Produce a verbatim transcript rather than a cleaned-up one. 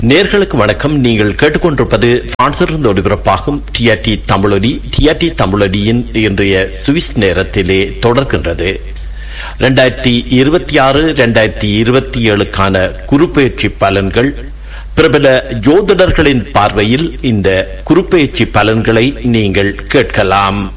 நேர்களுக்கு வணக்கம். நீங்கள் கேட்டுக்கொண்டிருப்பது பிரான்சிலிருந்து ஒளிபரப்பாகும் டிஆர்டி தமிழொலி. டிஆர்டி தமிழொலியின் இன்றைய சுவிஸ் நேரத்திலே தொடர்கின்றது. இரண்டாயிரத்தி இருபத்தி ஆறு இரண்டாயிரத்தி இருபத்தி ஏழுக்கான குருப்பெயர்ச்சி பலன்கள். பிரபல ஜோதிடர்களின் பார்வையில் இந்த குருப்பெயர்ச்சி பலன்களை நீங்கள் கேட்கலாம்.